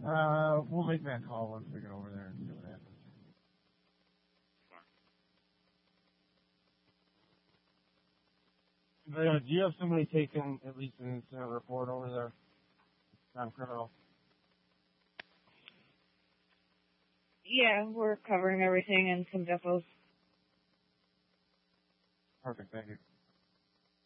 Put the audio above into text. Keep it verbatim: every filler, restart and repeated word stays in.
Uh, we'll make that call once we get over there and see what happens. But, uh, do you have somebody taking at least an incident report over there? Non-criminal. Yeah, we're covering everything and some depots. Perfect, thank you.